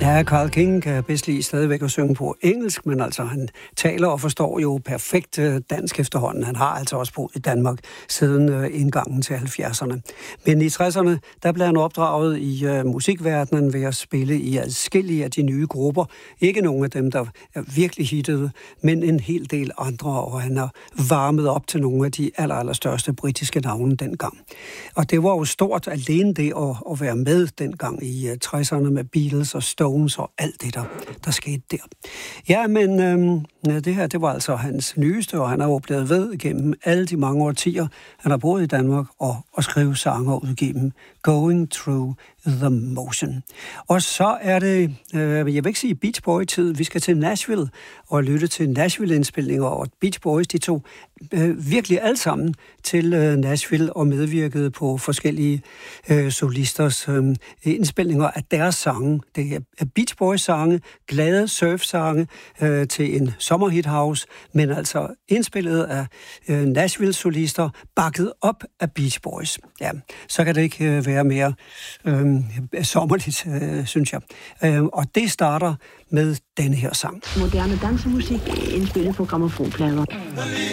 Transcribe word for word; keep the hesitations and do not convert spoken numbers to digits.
Ja, Carl King kan bedst lide stadigvæk at synge på engelsk, men altså han taler og forstår jo perfekt dansk efterhånden. Han har altså også boet i Danmark siden indgangen til halvfjerdserne. Men i tresserne, der blev han opdraget i uh, musikverdenen ved at spille i adskillige af de nye grupper. Ikke nogen af dem, der er virkelig hittede, men en hel del andre, og han har varmet op til nogle af de aller, aller største britiske navne dengang. Og det var jo stort alene det at, at være med dengang i uh, tresserne med Beatles og Stones og alt det, der, der skete der. Ja, men øhm, det her, det var altså hans nyeste, og han har jo blevet ved gennem alle de mange årtier, han har boet i Danmark, og, og skrive sange og udgive dem. Going Through the Motion. Og så er det, øh, jeg vil ikke sige Beach Boy-tid, vi skal til Nashville og lytte til Nashville-indspilninger, og Beach Boys, de tog øh, virkelig alt sammen til øh, Nashville og medvirkede på forskellige øh, solisters øh, indspilninger af deres sange. Det er Beach Boys-sange, glade surf-sange øh, til en sommerhit-house, men altså indspillet af øh, Nashville-solister, bakket op af Beach Boys. Ja, så kan det ikke øh, være mere øh, sommerligt, øh, synes jeg. Øh, og det starter med denne her sang. Moderne dansemusik indspillet på grammofonplader.